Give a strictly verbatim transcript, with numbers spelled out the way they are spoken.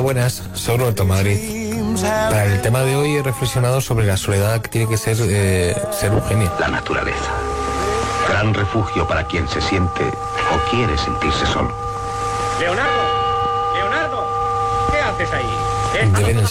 buenas, soy Roberto Madrid. Para el tema de hoy he reflexionado sobre la soledad que tiene que ser eh, ser un genio. La naturaleza, gran refugio para quien se siente o quiere sentirse solo. Leonardo, Leonardo, ¿qué haces ahí? Deben